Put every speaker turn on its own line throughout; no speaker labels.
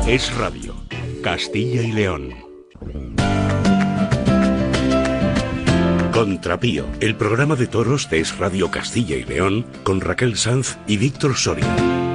Es Radio, Castilla y León. Contrapío, el programa de toros de Es Radio Castilla y León, con Raquel Sanz y Víctor Soria.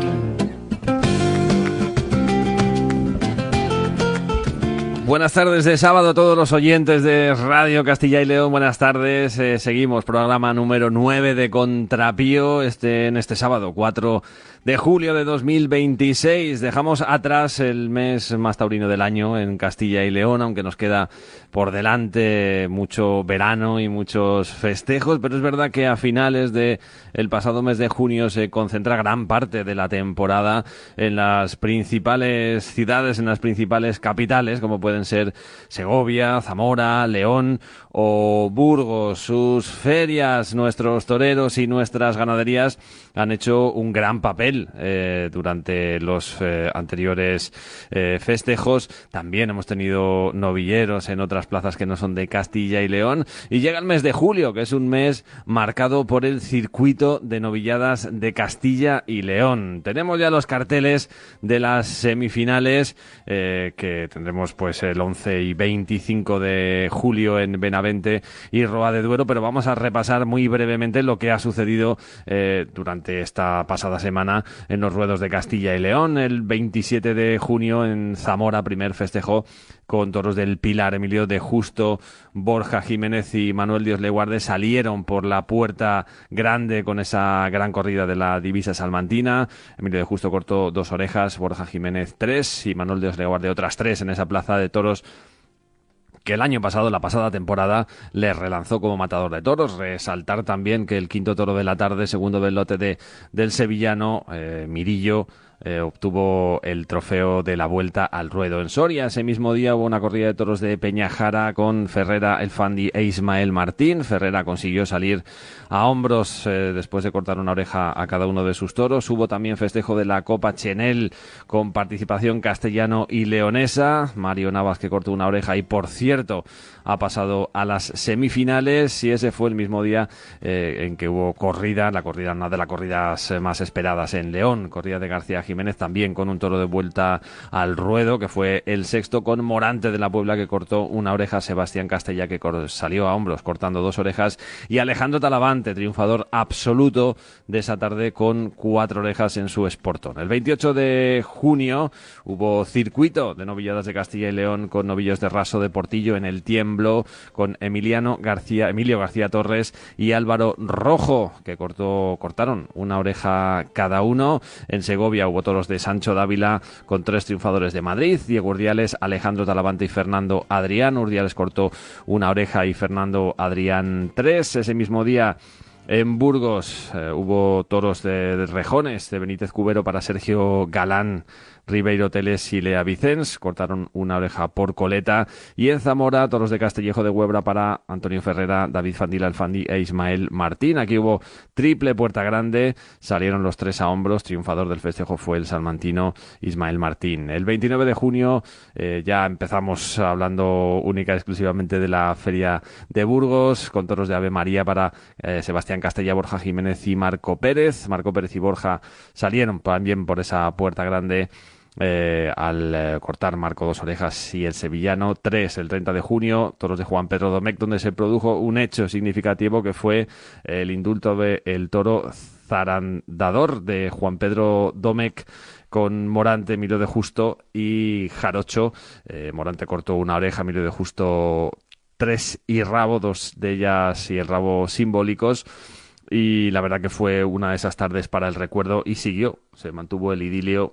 Buenas tardes de sábado a todos los oyentes de Radio Castilla y León. Buenas tardes. Seguimos programa número 9 de Contrapío en este sábado, 4 de julio de 2026. Dejamos atrás el mes más taurino del año en Castilla y León, aunque nos queda por delante mucho verano y muchos festejos, pero es verdad que a finales de el pasado mes de junio se concentra gran parte de la temporada en las principales ciudades, en las principales capitales, como pueden ser Segovia, Zamora, León o Burgos. Sus ferias, nuestros toreros y nuestras ganaderías han hecho un gran papel durante los anteriores festejos. También hemos tenido novilleros en otras plazas que no son de Castilla y León, y llega el mes de julio, que es un mes marcado por el circuito de novilladas de Castilla y León. Tenemos ya los carteles de las semifinales que tendremos pues el 11 y 25 de julio en Benavente y Roa de Duero, pero vamos a repasar muy brevemente lo que ha sucedido durante esta pasada semana en los ruedos de Castilla y León. El 27 de junio en Zamora, primer festejo con toros del Pilar. Emilio de Justo, Borja Jiménez y Manuel Dios le guarde salieron por la puerta grande con esa gran corrida de la divisa salmantina. Emilio de Justo cortó 2 orejas, Borja Jiménez 3 y Manuel Dios le guarde otras 3 en esa plaza de toros que el año pasado, la pasada temporada, le relanzó como matador de toros. Resaltar también que el quinto toro de la tarde, segundo del lote del sevillano, Mirillo, obtuvo el trofeo de la Vuelta al Ruedo en Soria. Ese mismo día hubo una corrida de toros de Peñajara con Ferrera, El Fandi e Ismael Martín. Ferrera consiguió salir a hombros después de cortar una oreja a cada uno de sus toros. Hubo también festejo de la Copa Chenel con participación castellano y leonesa. Mario Navas, que cortó una oreja y, por cierto, ha pasado a las semifinales, y ese fue el mismo día en que hubo una de las corridas más esperadas en León, corrida de García Jiménez, también con un toro de Vuelta al Ruedo, que fue el sexto, con Morante de la Puebla, que cortó una oreja, Sebastián Castella, que salió a hombros cortando 2 orejas, y Alejandro Talavante, triunfador absoluto de esa tarde, con 4 orejas en su esportón. El 28 de junio hubo circuito de novilladas de Castilla y León con novillos de raso de Portillo en el Tiemblo, con Emilio García Torres y Álvaro Rojo, que cortaron una oreja cada uno. En Segovia hubo toros de Sancho Dávila con 3 triunfadores de Madrid, Diego Urdiales, Alejandro Talavante y Fernando Adrián. Urdiales cortó una oreja y Fernando Adrián 3. Ese mismo día en Burgos hubo toros de rejones de Benítez Cubero para Sergio Galán, Ribeiro Teles y Lea Vicens, cortaron una oreja por coleta. Y en Zamora, toros de Castellejo de Huebra para Antonio Ferrera, David Fandil Alfandi e Ismael Martín. Aquí hubo triple puerta grande, salieron los 3 a hombros. Triunfador del festejo fue el salmantino Ismael Martín. El 29 de junio ya empezamos hablando única y exclusivamente de la feria de Burgos, con toros de Ave María para Sebastián Castella, Borja Jiménez y Marco Pérez. Marco Pérez y Borja salieron también por esa puerta grande al cortar Marco 2 orejas y el sevillano 3. El 30 de junio, toros de Juan Pedro Domecq, donde se produjo un hecho significativo, que fue el indulto del toro zarandador de Juan Pedro Domecq con Morante, Emilio de Justo y Jarocho. Morante cortó una oreja, Emilio de Justo 3 y rabo, 2 de ellas y el rabo simbólicos. Y la verdad que fue una de esas tardes para el recuerdo, y se mantuvo el idilio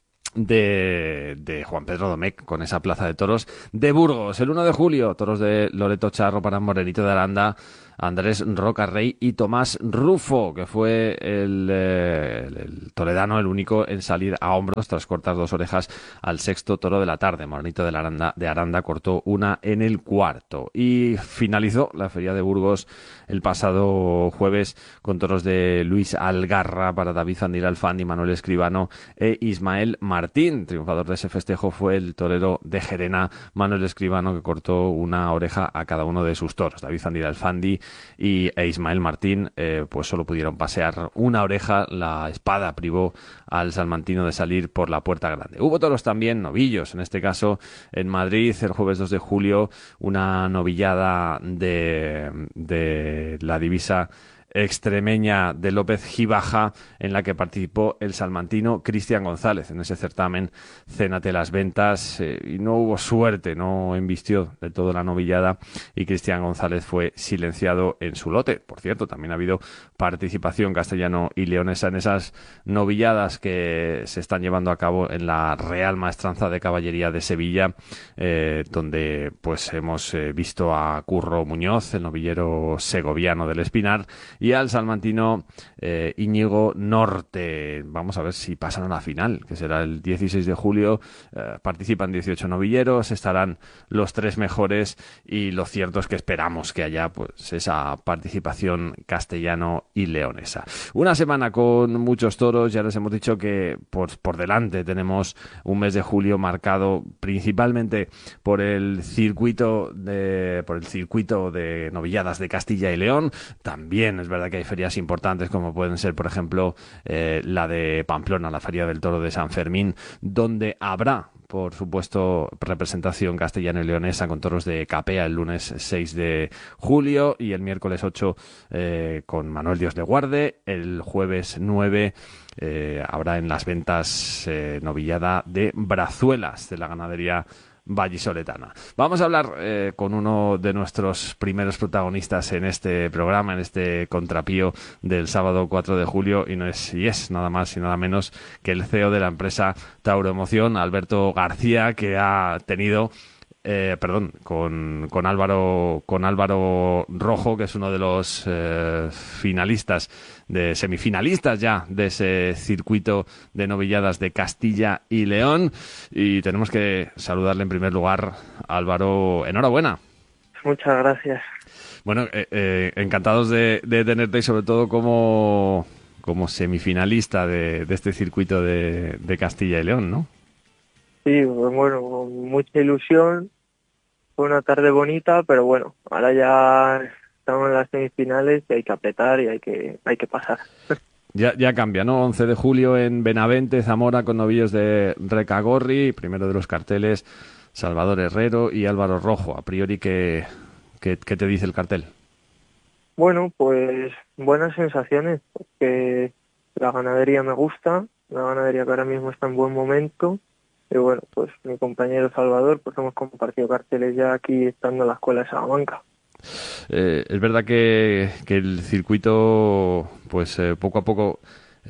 de Juan Pedro Domecq con esa plaza de toros de Burgos. El 1 de julio, toros de Loreto Charro para Morenito de Aranda, Andrés Roca Rey y Tomás Rufo, que fue el toledano el único en salir a hombros tras cortar 2 orejas al sexto toro de la tarde. Morenito de Aranda cortó una en el cuarto. Y finalizó la feria de Burgos el pasado jueves con toros de Luis Algarra para David Fandil Alfandi, Manuel Escribano e Ismael Martín. Martín. Triunfador de ese festejo fue el torero de Gerena, Manuel Escribano, que cortó una oreja a cada uno de sus toros. David Zandil Alfandi e Ismael Martín pues solo pudieron pasear una oreja. La espada privó al salmantino de salir por la puerta grande. Hubo toros también, novillos, en este caso en Madrid, el jueves 2 de julio, una novillada de la divisa extremeña de López Gibaja, en la que participó el salmantino Cristian González. En ese certamen Cénate las Ventas, y no hubo suerte, no embistió de todo la novillada, y Cristian González fue silenciado en su lote. Por cierto, también ha habido participación castellano y leonesa en esas novilladas que se están llevando a cabo en la Real Maestranza de Caballería de Sevilla, donde pues hemos visto a Curro Muñoz, el novillero segoviano del Espinar, y al salmantino Íñigo Norte. Vamos a ver si pasan a la final, que será el 16 de julio. Participan 18 novilleros, estarán los 3 mejores, y lo cierto es que esperamos que haya pues esa participación castellano y leonesa. Una semana con muchos toros. Ya les hemos dicho que por delante tenemos un mes de julio marcado principalmente por el circuito de novilladas de Castilla y León. También es verdad que hay ferias importantes, como pueden ser, por ejemplo, la de Pamplona, la Feria del Toro de San Fermín, donde habrá, por supuesto, representación castellano y leonesa con toros de capea el lunes 6 de julio, y el miércoles 8 con Manuel Dios le guarde. El jueves 9 habrá en Las Ventas novillada de Brazuelas, de la ganadería vallisoletana. Vamos a hablar con uno de nuestros primeros protagonistas en este programa, en este contrapío del sábado 4 de julio, y es nada más y nada menos que el CEO de la empresa Tauro Emoción, Alberto García, que ha tenido con Álvaro Rojo, que es uno de los semifinalistas ya de ese circuito de novilladas de Castilla y León, y tenemos que saludarle en primer lugar. Álvaro, enhorabuena.
Muchas gracias.
Bueno, encantados de tenerte, y sobre todo como semifinalista de este circuito de Castilla y León, ¿no?
Sí, bueno, con mucha ilusión. Fue una tarde bonita, pero bueno, ahora ya estamos en las semifinales y hay que apretar y hay que pasar.
Ya cambia, ¿no? 11 de julio en Benavente, Zamora, con novillos de Recagorri. Primero de los carteles, Salvador Herrero y Álvaro Rojo. A priori, ¿qué te dice el cartel?
Bueno, pues buenas sensaciones, porque la ganadería me gusta, una ganadería que ahora mismo está en buen momento. Y bueno, pues mi compañero Salvador, pues hemos compartido carteles ya aquí estando en la escuela de Salamanca.
Es verdad que el circuito, pues poco a poco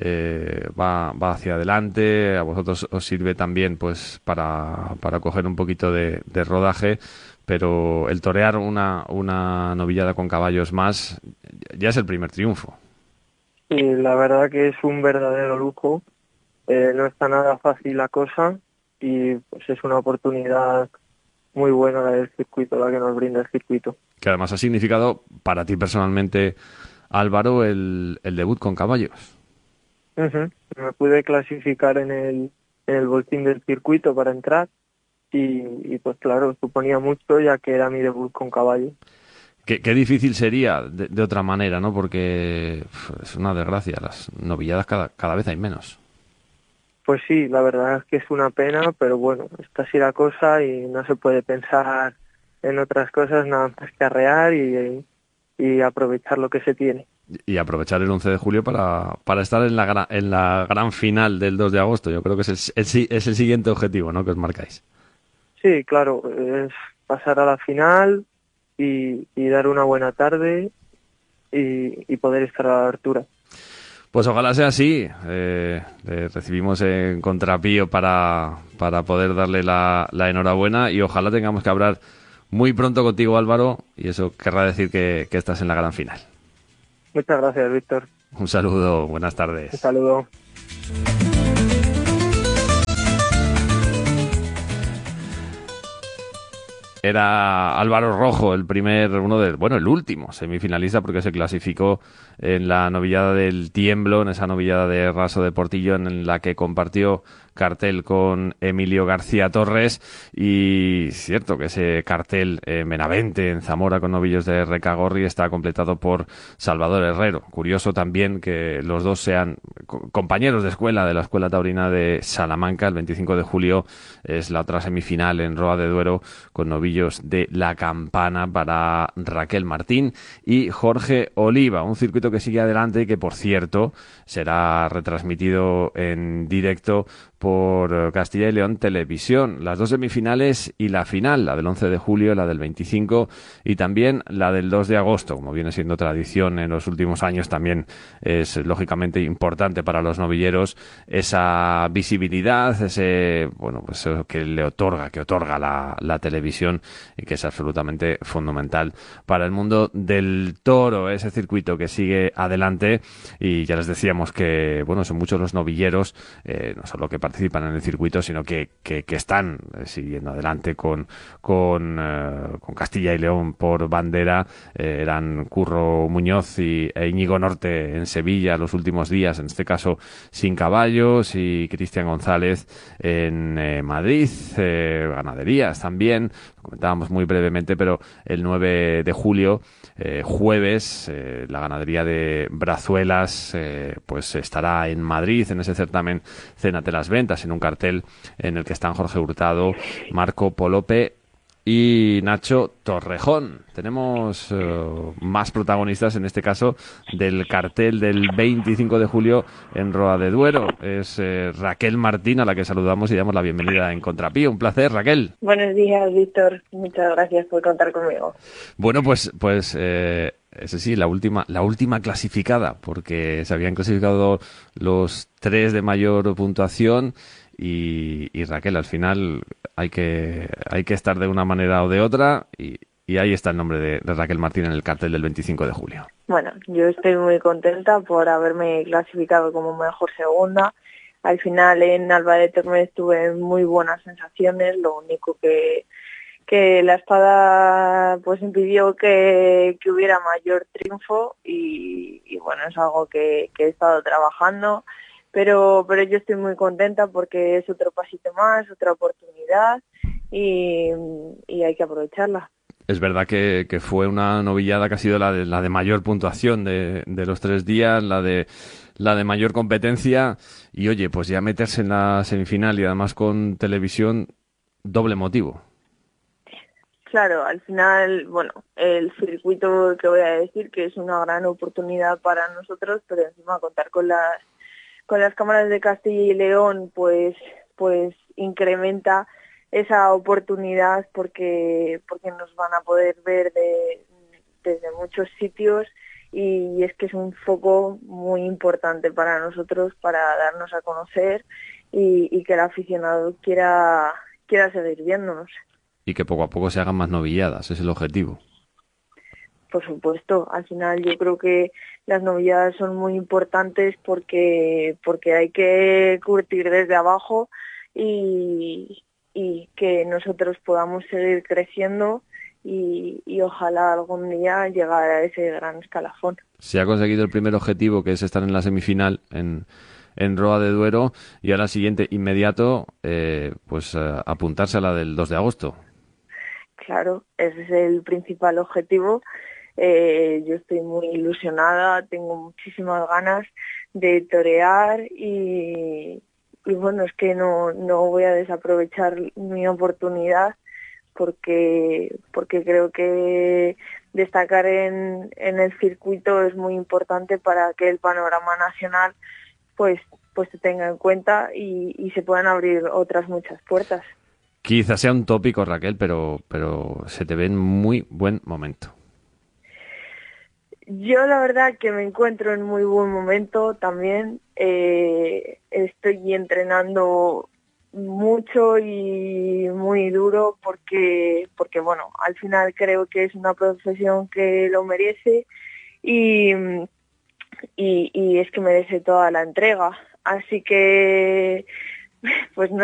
va hacia adelante. A vosotros os sirve también pues para coger un poquito de rodaje, pero el torear una novillada con caballos más ya es el primer triunfo.
Y la verdad que es un verdadero lujo. No está nada fácil la cosa, y pues es una oportunidad muy buena la del circuito, la que nos brinda el circuito.
Que además ha significado para ti personalmente, Álvaro, el debut con caballos.
Uh-huh. Me pude clasificar en el bolsín del circuito para entrar, y pues claro, suponía mucho, ya que era mi debut con caballos.
Qué difícil sería de otra manera, ¿no? Porque es una desgracia, las novilladas cada vez hay menos.
Pues sí, la verdad es que es una pena, pero bueno, está así la cosa y no se puede pensar en otras cosas nada más que arrear y aprovechar lo que se tiene.
Y aprovechar el 11 de julio para estar en la gran final del 2 de agosto. Yo creo que es el siguiente objetivo, ¿no?, que os marcáis.
Sí, claro, es pasar a la final y dar una buena tarde y poder estar a la altura.
Pues ojalá sea así. Recibimos en contrapío para poder darle la enhorabuena, y ojalá tengamos que hablar muy pronto contigo, Álvaro, y eso querrá decir que estás en la gran final.
Muchas gracias, Víctor.
Un saludo, buenas tardes.
Un saludo.
Era Álvaro Rojo el último semifinalista, porque se clasificó en la novillada del Tiemblo, en esa novillada de Raso de Portillo, en la que compartió cartel con Emilio García Torres, y cierto que ese cartel en Benavente, en Zamora, con novillos de Recagorri, está completado por Salvador Herrero. Curioso también que los dos sean compañeros de escuela, de la Escuela Taurina de Salamanca. El 25 de julio es la otra semifinal en Roa de Duero, con novillos de La Campana para Raquel Martín y Jorge Oliva. Un circuito que sigue adelante y que, por cierto, será retransmitido en directo por Castilla y León Televisión. Las dos semifinales y la final, la del 11 de julio, la del 25 y también la del 2 de agosto, como viene siendo tradición en los últimos años. También es lógicamente importante para los novilleros esa visibilidad, ese, bueno, pues eso que otorga la televisión, y que es absolutamente fundamental para el mundo del toro, ese circuito que sigue adelante. Y ya les decíamos que, bueno, son muchos los novilleros, no solo que participan en el circuito, sino que están siguiendo adelante con Castilla y León por bandera. Eran Curro Muñoz e Íñigo Norte en Sevilla los últimos días, en este caso sin caballos, y Cristian González en Madrid. Ganaderías también, lo comentábamos muy brevemente, pero el 9 de julio, jueves, la ganadería de Brazuelas pues estará en Madrid, en ese certamen Cénate las Ventas, en un cartel en el que están Jorge Hurtado, Marco Polope y Nacho Torrejón. Tenemos más protagonistas, en este caso, del cartel del 25 de julio en Roa de Duero. Es Raquel Martín, a la que saludamos y damos la bienvenida en Contrapío. Un placer, Raquel.
Buenos días, Víctor. Muchas gracias por contar conmigo.
Bueno, pues ese sí, la última clasificada, porque se habían clasificado los 3 de mayor puntuación. Y Raquel, al final hay que estar de una manera o de otra, y ahí está el nombre de Raquel Martín en el cartel del 25 de julio.
Bueno, yo estoy muy contenta por haberme clasificado como mejor segunda. Al final en Alba de Tormes tuve muy buenas sensaciones, lo único que la espada pues impidió que hubiera mayor triunfo, y bueno, es algo que he estado trabajando. Pero yo estoy muy contenta porque es otro pasito más, otra oportunidad, y hay que aprovecharla.
Es verdad que fue una novillada que ha sido la de mayor puntuación de los 3 días, la de mayor competencia, y oye, pues ya meterse en la semifinal y además con televisión, doble motivo.
Claro, al final, bueno, el circuito que voy a decir que es una gran oportunidad para nosotros, pero encima contar con las cámaras de Castilla y León, pues incrementa esa oportunidad, porque nos van a poder ver desde muchos sitios, y es que es un foco muy importante para nosotros, para darnos a conocer y que el aficionado quiera seguir viéndonos.
Y que poco a poco se hagan más novilladas, es el objetivo.
Por supuesto, al final yo creo que las novilladas son muy importantes porque hay que curtir desde abajo, y que nosotros podamos seguir creciendo y ojalá algún día llegar a ese gran escalafón.
Se ha conseguido el primer objetivo, que es estar en la semifinal en Roa de Duero, y ahora siguiente inmediato, apuntarse a la del 2 de agosto.
Claro, ese es el principal objetivo. Yo estoy muy ilusionada, tengo muchísimas ganas de torear, y bueno, es que no voy a desaprovechar mi oportunidad, porque creo que destacar en el circuito es muy importante para que el panorama nacional pues se tenga en cuenta y se puedan abrir otras muchas puertas.
Quizás sea un tópico, Raquel, pero se te ve en muy buen momento.
Yo la verdad que me encuentro en muy buen momento también. Estoy entrenando mucho y muy duro porque bueno, al final creo que es una profesión que lo merece, y es que merece toda la entrega. Así que pues no